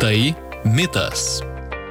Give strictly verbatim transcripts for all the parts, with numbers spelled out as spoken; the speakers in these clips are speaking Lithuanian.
Tai mitas.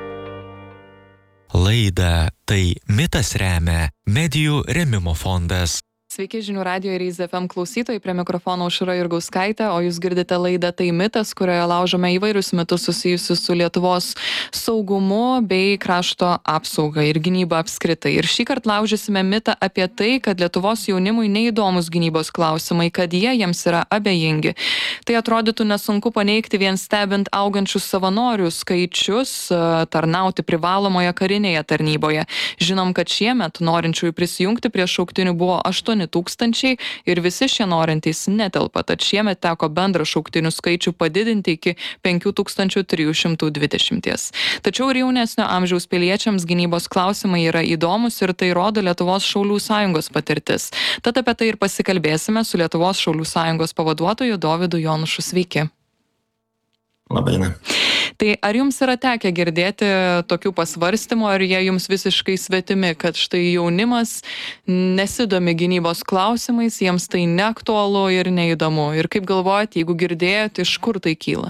Laidą Tai mitas remia Medijų rėmimo fondas. Sveiki žinių radijo ir Ryz F M klausytojai, prie mikrofono Aušra Jurgauskaitė, o jūs girdite laidą Tai mitas, kurioje laužome įvairius mitus susijusius su Lietuvos saugumu bei krašto apsauga ir gynyba apskritai. Ir šį kartą laužysime mitą apie tai, kad Lietuvos jaunimui neįdomus gynybos klausimai, kad jie jiems yra abejingi. Tai atrodytų nesunku paneigti vien stebint augančius savanorių skaičius tarnauti privalomoje karinėje tarnyboje. Žinom, kad šiemet norinčiųjų prisijungti prie šauktinių buvo aštuoni tūkstančiai ir visi šie norintys netelpa, tad šiemet teko bendrą šauktinių skaičių padidinti iki penkių tūkstančių trijų šimtų dvidešimt. Tačiau ir jaunesnio amžiaus piliečiams gynybos klausimai yra įdomus ir tai rodo Lietuvos šaulių sąjungos patirtis. Tad apie tai ir pasikalbėsime su Lietuvos šaulių sąjungos pavaduotoju Dovydu Jonušu. Sveiki. Labadiena. Tai ar jums yra tekę girdėti tokių pasvarstymų, ar jie jums visiškai svetimi, kad štai jaunimas nesidomi gynybos klausimais, jiems tai neaktualu ir neįdomu? Ir kaip galvojate, jeigu girdėjot, iš kur tai kyla?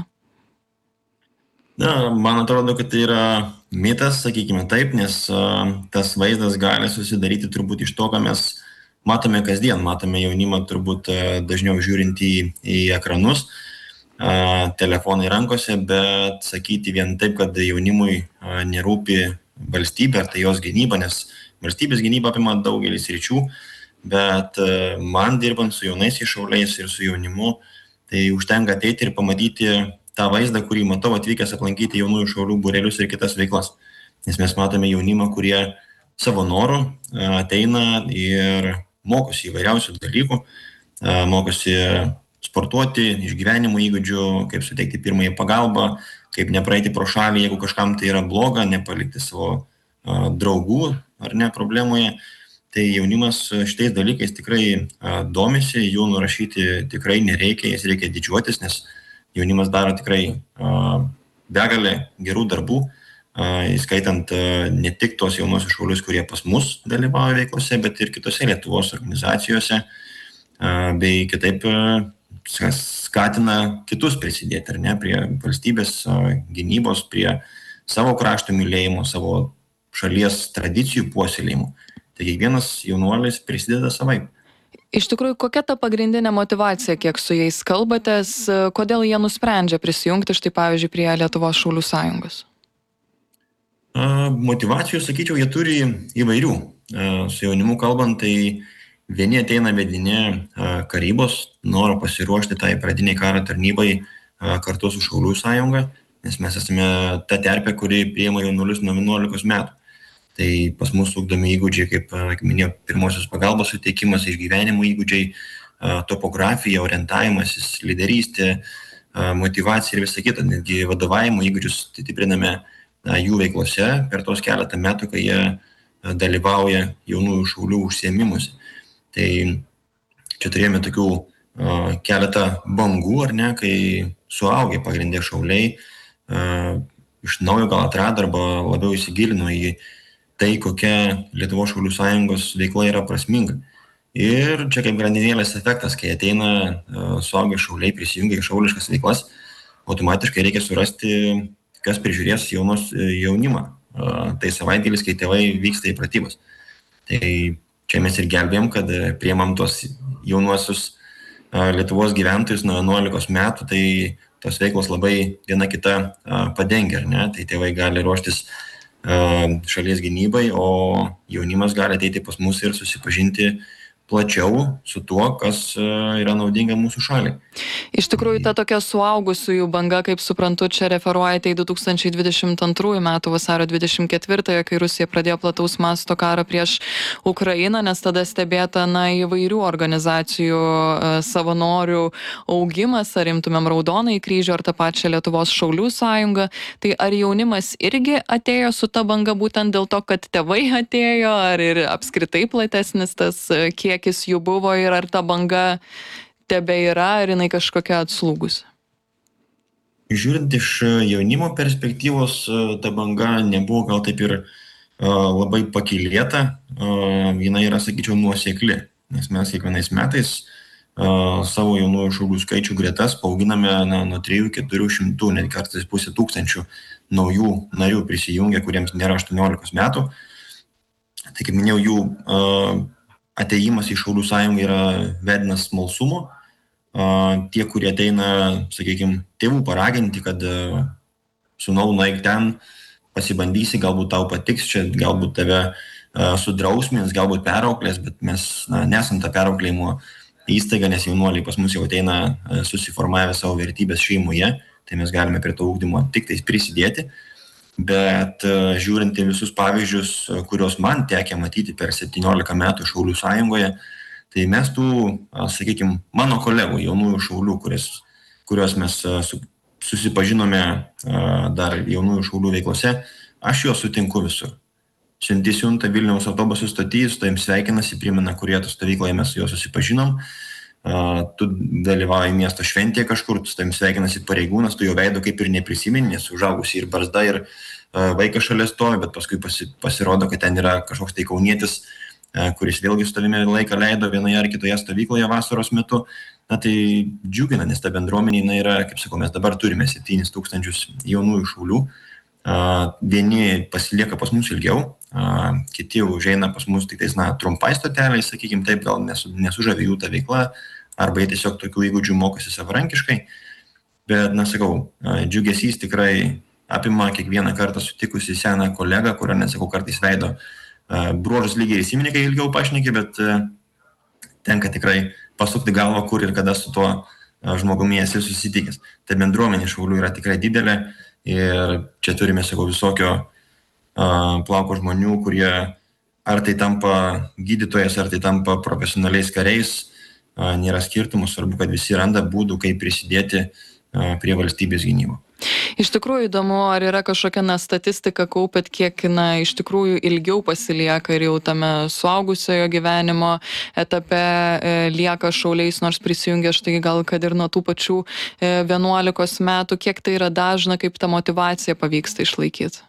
Na, man atrodo, kad tai yra mitas, sakykime taip, nes uh, tas vaizdas gali susidaryti turbūt iš to, ką mes matome kasdien. Matome jaunimą turbūt uh, dažniau žiūrint į, į ekranus, telefonai rankose, bet sakyti vien taip, kad jaunimui nerūpi valstybė ar tai jos gynyba, nes valstybės gynyba apima daugelis ryčių, bet man dirbant su jaunais šauliais ir su jaunimu, tai užtenka ateiti ir pamatyti tą vaizdą, kurį matau atvykęs aplankyti jaunųjų šaulių būrelius ir kitas veiklas. Nes mes matome jaunimą, kurie savo norų ateina ir mokosi įvairiausių dalykų, mokosi sportuoti, išgyvenimo įgūdžių, kaip suteikti pirmąją pagalbą, kaip nepraeiti pro šalį, jeigu kažkam tai yra bloga, nepalikti savo a, draugų ar ne problemoje. Tai jaunimas šitais dalykais tikrai a, domisi, jų nurašyti tikrai nereikia, jais reikia didžiuotis, nes jaunimas daro tikrai a, begalę gerų darbų, a, įskaitant a, ne tik tos jaunosius šaulius, kurie pas mus dalyvauja veiklose, bet ir kitose Lietuvos organizacijose, a, bei kitaip a, skatina kitus prisidėti, ar ne, prie valstybės gynybos, prie savo krašto mylėjimo, savo šalies tradicijų puoselėjimo. Tai kiekvienas jaunuolis prisideda savaip. Iš tikrųjų, kokia ta pagrindinė motyvacija, kiek su jais kalbatės, kodėl jie nusprendžia prisijungti štai pavyzdžiui prie Lietuvos šaulių sąjungos? Motyvacijų, sakyčiau, jie turi įvairių. Su jaunimu kalbant, tai vieni ateina vedini karybos, noro pasiruošti tai pradiniai karo tarnybai kartu su Šaulių sąjunga, nes mes esame ta terpė, kuri priima jaunuolius nuo vienuolikos metų. Tai pas mus ugdomi įgūdžiai, kaip, kaip minėjau, pirmosios pagalbos suteikimas, išgyvenimo įgūdžiai, topografija, orientavimasis, lyderystė, motyvacija ir visa kita. Netgi vadovavimo įgūdžius stipriname jų veiklose per tos keletą metų, kai jie dalyvauja jaunųjų šaulių užsiėmimuose. Tai čia turėjome tokių uh, keletą bangų, ar ne, kai suaugę pagrindė šauliai uh, iš naujo gal atrado arba labiau įsigilino į tai, kokia Lietuvos šaulių sąjungos veikla yra prasminga. Ir čia kaip grandinėlės efektas, kai ateina uh, suaugę šauliai, prisijungia į šauliškas veiklas, automatiškai reikia surasti, kas prižiūrės jaunos, jaunimą. Uh, tai savaitgalis, kai tėvai vyksta į pratybas. Tai čia mes ir gelbėjom, kad priemam tos jaunuosius Lietuvos gyventojus nuo vienuolikos metų, tai tos veiklos labai viena kita padengia, ar ne? Tai tėvai gali ruoštis šalies gynybai, o jaunimas gali ateiti pas mus ir susipažinti plačiau su tuo, kas yra naudinga mūsų šaliai. Iš tikrųjų, ta tokia suaugusiųjų banga, kaip suprantu, čia referuojate į du tūkstančiai dvidešimt antrųjų metų vasario dvidešimt ketvirtąją, kai Rusija pradėjo plataus masto karą prieš Ukrainą, nes tada stebėta na, įvairių organizacijų savanorių augimas, ar imtumėm Raudonąjį kryžių, ar tą pačią Lietuvos šaulių sąjungą. Tai ar jaunimas irgi atėjo su ta banga būtent dėl to, kad tėvai atėjo, ar ir apskritai platesnis tas kiekis jų buvo ir ar ta banga tebe yra, ar jinai kažkokia atslūgus? Žiūrint iš jaunimo perspektyvos, ta banga nebuvo gal taip ir labai pakylėta, jinai yra, sakyčiau, nuosekli, nes mes kiekvienais metais savo jaunųjų šaulių skaičių gretas, paauginame na, nuo trijų iki keturių šimtų, net kartais pusė tūkstančių naujų narių prisijungia, kuriems nėra aštuoniolikos metų. Tai kaip minėjau, jų uh, ateimas į Šaulių sąjungą yra vedinas smalsumu. Uh, tie, kurie ateina, sakykime, tėvų paraginti, kad uh, sūnau, nueik ten, pasibandysi, galbūt tau patiks, čia galbūt tave uh, sudrausmins, galbūt perauklės, bet mes na, nesam tą perauklėjimo įstaiga, nes jaunuoliai pas mus jau ateina susiformavę savo vertybės šeimoje, tai mes galime prie to ugdymo tik tais prisidėti, bet žiūrint į visus pavyzdžius, kuriuos man tekę matyti per septyniolika metų Šaulių sąjungoje, tai mes tų, sakykime, mano kolegų, jaunųjų šaulių, kurias, kuriuos mes susipažinome dar jaunųjų šaulių veiklose, aš juos sutinku visur. Šiandien siunta Vilniaus autobusų stoty, su tavim sveikinasi, primena, kurie tu stovykloje mes su juo susipažinom. Uh, tu dalyvauji miesto šventėje kažkur, tu su tavim sveikinasi pareigūnas, tu jo veido kaip ir neprisimeni, nes užaugusi ir barzda, ir uh, vaikas šalia stovi, bet paskui pasi, pasirodo, kad ten yra kažkoks tai kaunietis, uh, kuris vėlgi su tavimi laiką leido vienoje ar kitoje stovykloje vasaros metu. Na tai džiugina, nes ta bendruomenė na, yra, kaip sakau, mes dabar turime septynis tūkstančius jaunųjų šaulių. Uh, vieni pasilieka pas mus ilgiau, uh, kiti užeina pas mus tik tais, na, trumpai stoteliai, sakykime taip, gal nesu, nesužavė jų tą veiklą, arba jie tiesiog tokių įgūdžių mokosi savarankiškai, bet, na, sakau, uh, džiugesys tikrai apima kiekvieną kartą sutikusi seną kolegą, kurio, nesakau, kartais veido uh, bruožus lygiai įsiminė, kai ilgiau pašnekė, bet uh, tenka tikrai pasukti galvą, kur ir kada su tuo uh, žmogumi esi susitikęs. Ta bendruomenė Šaulių yra tikrai didelė. Ir čia turime, sakau, visokio uh, plauko žmonių, kurie ar tai tampa gydytojas, ar tai tampa profesionaliais kariais, uh, nėra skirtumų, svarbu, kad visi randa būdų, kaip prisidėti uh, prie valstybės gynybo. Iš tikrųjų įdomu, ar yra kažkokia na, statistika kaupėt, kiek na, iš tikrųjų ilgiau pasilieka ir jau tame suaugusiojo gyvenimo etape e, lieka šauliais, nors prisijungia štai gal kad ir nuo tų pačių e, vienuolikos metų, kiek tai yra dažna, kaip ta motyvacija pavyksta išlaikyti?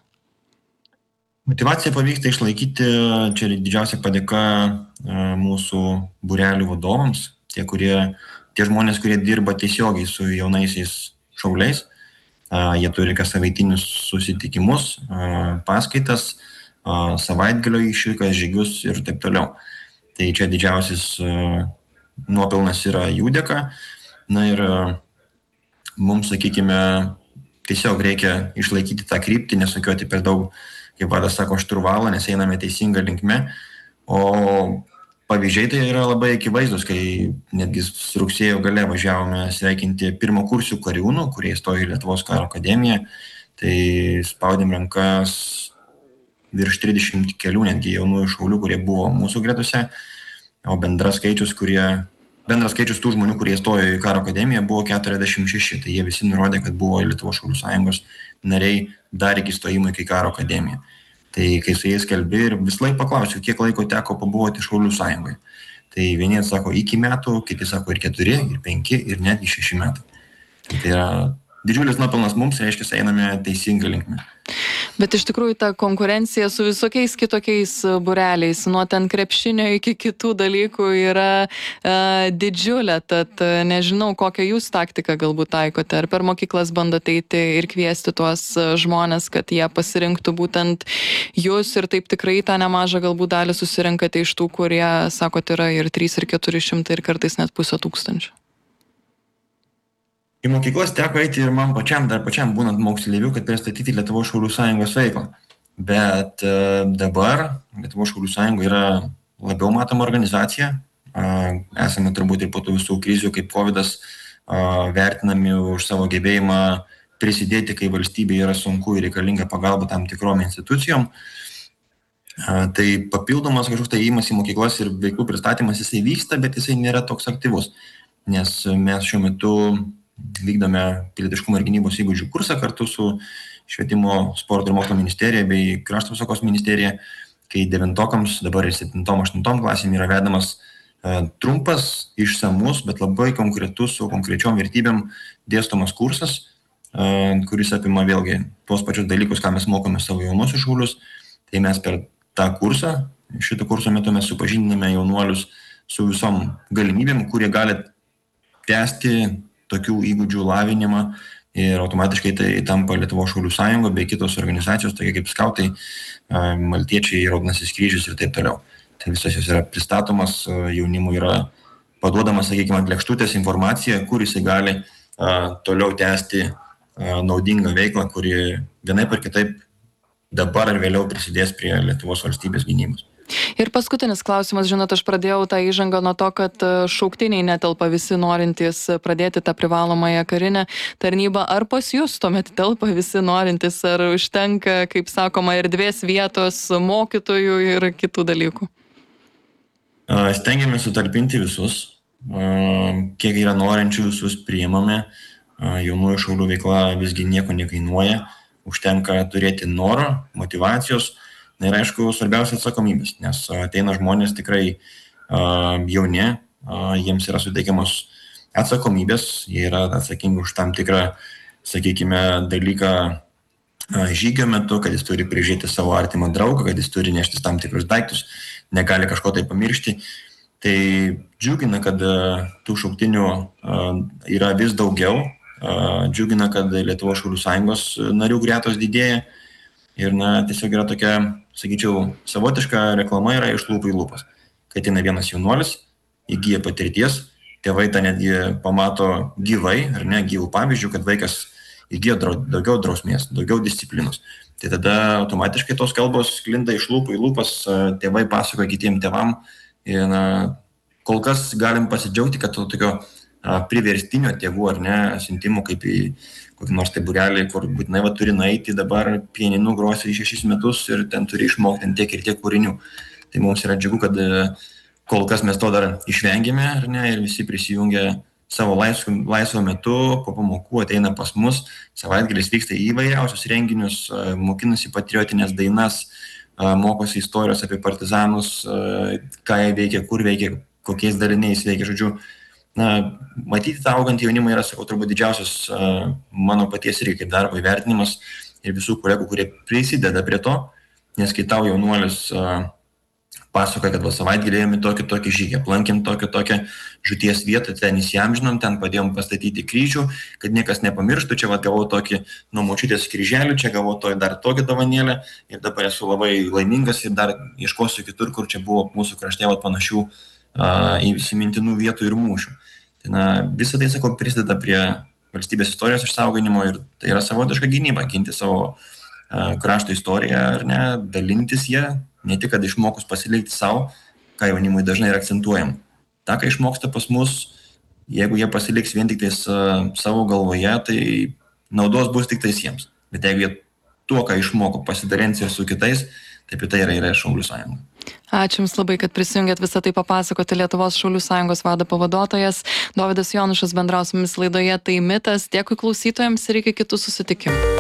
Motyvacija pavyksta išlaikyti, čia didžiausia padėka e, mūsų būrelių vadovams, tie, kurie, tie žmonės, kurie dirba tiesiogiai su jaunaisiais šauliais. Uh, jie turi kas savaitinius susitikimus, uh, paskaitas, uh, savaitgalio išvykas, žygius ir taip toliau. Tai čia didžiausias uh, nuopelnas yra jų dėka. Na ir uh, mums, sakykime, tiesiog reikia išlaikyti tą kryptį, nesukioti per daug, kaip vadas sako, šturvalą, nes einame teisinga linkme. O pavyzdžiai tai yra labai akivaizdus, kai netgi rugsėjo gale važiavome sveikinti pirmo kursių kariūnų, kurie įstojo į Lietuvos karo akademiją. Tai spaudėm rankas virš trisdešimt kelių netgi jaunųjų šaulių, kurie buvo mūsų gretose, o bendras skaičius, kurie, bendras skaičius tų žmonių, kurie įstojo į karo akademiją, buvo keturiasdešimt šeši. Tai jie visi nurodė, kad buvo Lietuvos Šaulių sąjungos nariai dar iki stojimo į karo akademiją. Tai kai su jais kalbi ir vis laik paklausiu, kiek laiko teko pabuvoti Šaulių sąjungoje. Tai vieni sako iki metų, kiti sako ir keturi, ir penki, ir netgi šeši metai. Tai yra didžiulis nuopelnas mums, reiškia, einame teisingą linkmę. Bet iš tikrųjų ta konkurencija su visokiais kitokiais būreliais, nuo ten krepšinio iki kitų dalykų yra e, didžiulė, tad nežinau, kokią jūs taktiką galbūt taikote, ar per mokyklas bandote eiti ir kviesti tuos žmonės, kad jie pasirinktų būtent jūs ir taip tikrai tą nemažą galbūt dalį susirinkate iš tų, kurie, sakot, yra ir trys, ir keturi šimtai, ir kartais net pusę tūkstančių. Į mokyklas teko eiti ir man pačiam, dar pačiam būnant moksleiviu, kad pristatyti Lietuvos Šaulių sąjungos veiklą. Bet e, dabar Lietuvos Šaulių sąjunga yra labiau matoma organizacija. E, esame turbūt ir po tų visų krizių, kaip kovidas, e, vertinami už savo gebėjimą prisidėti, kai valstybė yra sunku ir reikalinga pagalba tam tikrom institucijom. E, tai papildomas kažkoks tai įėjimas į mokyklas ir veiklų pristatymas jisai vyksta, bet jisai nėra toks aktyvus. Nes mes šiuo metu vykdome pilietiškumo ir gynybos įgūdžių kursą kartu su Švietimo, sporto ir mokslo ministerija bei Krašto apsaugos ministerija, kai devintokams, dabar ir septintom, aštuntom klasėm yra vedamas e, trumpas, išsamus, bet labai konkretus su konkrečiom vertybėm dėstomas kursas, e, kuris apima vėlgi tuos pačius dalykus, ką mes mokome savo jaunuosius šaulius. Tai mes per tą kursą, šito kurso metu mes supažindiname jaunuolius su visom galimybėm, kurie gali tęsti tokių įgūdžių lavinimą ir automatiškai tai tampa Lietuvos Šaulių sąjunga bei kitos organizacijos, tokie kaip skautai, maltiečiai, Raudonasis kryžius ir taip toliau. Tai visas jos yra pristatomas, jaunimui yra paduodama, sakykime, ant lėkštutės informacija, kur jisai gali a, toliau tęsti a, naudingą veiklą, kuri vienaip ar kitaip dabar ar vėliau prisidės prie Lietuvos valstybės gynybos. Ir paskutinis klausimas, žinot, aš pradėjau tą įžangą nuo to, kad šauktiniai netelpa visi norintys pradėti tą privalomąją karinę tarnybą. Ar pas jūs tuomet telpa visi norintys, ar užtenka, kaip sakoma, erdvės vietos mokytojų ir kitų dalykų? Stengiamės sutalpinti visus, kiek yra norinčių, visus priimame, jaunųjų šaulių veikla visgi nieko nekainuoja, užtenka turėti noro, motyvacijos, na ir aišku, svarbiausia atsakomybės, nes ateina žmonės tikrai jauni, jiems yra suteikiamos atsakomybės, jie yra atsakingi už tam tikrą, sakykime, dalyką žygio metu, kad jis turi prižiūrėti savo artimą draugą, kad jis turi neštis tam tikrus daiktus, negali kažko tai pamiršti. Tai džiugina, kad tų šauktinių yra vis daugiau, džiugina, kad Lietuvos Šaulių sąjungos narių gretos didėja ir na, tiesiog yra tokia, sakyčiau, savotiška reklama yra iš lūpų į lūpas. Kai ateina vienas jaunuolis, įgyja patirties, tėvai tą netgi pamato gyvai, ar ne, gyvų pavyzdžių, kad vaikas įgyja daugiau drausmės, daugiau disciplinos. Tai tada automatiškai tos kalbos sklinda iš lūpų į lūpas, tėvai pasakoja kitiem tėvam. Ir na, kol kas galim pasidžiaugti, kad to tokio priverstinio tėvų ar ne siuntimo kaip į kokį nors tai būrelį, kur būtinai va, turi nueiti dabar pianinu grosi šešis metus ir ten turi išmokti tiek ir tiek kūrinių. Tai mums yra džiugu, kad kol kas mes to dar išvengėme ar ne ir visi prisijungia savo laisvo, laisvo metu, po pamokų ateina pas mus, savaitgalis vyksta į įvairiausius renginius, mokinasi patriotinės dainas, mokosi istorijos apie partizanus, ką jie veikia, kur veikia, kokiais daliniais veikia, žodžiu. Na, matyti tą augantį jaunimą yra, sakau, turbūt didžiausias mano paties irgi kaip darbo įvertinimas ir visų kolegų, kurie prisideda prie to, nes kai tau jaunuolis pasakoja, kad va savaitgalį ėjome tokį tokį žygį, aplankėm tokį tokią žūties vietą, ten įsiamžinom, ten padėjom pastatyti kryžių, kad niekas nepamirštų, čia va gavau tokį nuo močiutės kryželių, čia gavau to, dar tokią dovanėlę ir dabar esu labai laimingas ir dar ieškosiu kitur, kur čia buvo mūsų krašte va panašių a, įsimintinų vietų ir mūšių. Tai na, visą tai, sakau, prisideda prie valstybės istorijos išsauginimo ir tai yra savotiška gynyba, ginti savo a, krašto istoriją ar ne, dalintis ją, ne tik, kad išmokus pasilikti savo, ką jaunimui dažnai ir akcentuojam. Ta, ką išmoksta pas mus, jeigu jie pasiliks vien tik tais uh, savo galvoje, tai naudos bus tik tais jiems. Bet jeigu jie tuo, ką išmoko, pasidalins ir su kitais, taip ir tai yra, yra Šaulių sąjunga. Ačiū Jums labai, kad prisijungėt visą tai papasakoti. Lietuvos Šaulių sąjungos vado pavaduotojas Dovydas Jonušas bendravo su mumis laidoje Tai mitas. Dėkui klausytojams ir iki kitų susitikimų.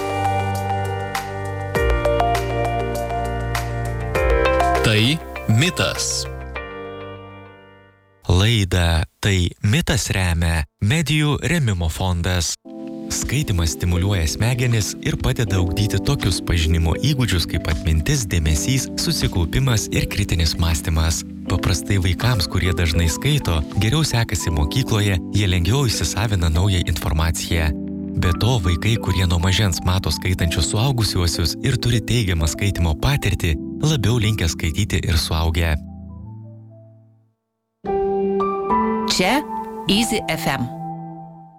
Tai mitas. Laidą Tai mitas remia Medijų rėmimo fondas. Skaitimas stimuliuoja smegenis ir padeda ugdyti tokius pažinimo įgūdžius kaip atmintis, dėmesys, susikaupimas ir kritinis mąstymas. Paprastai vaikams, kurie dažnai skaito, geriau sekasi mokykloje, jie lengviau įsisavina naują informaciją. Be to, vaikai, kurie nuo mažens mato skaitančius suaugusiuosius ir turi teigiamą skaitimo patirtį, labiau linkę skaityti ir suaugę. Čia Easy F M.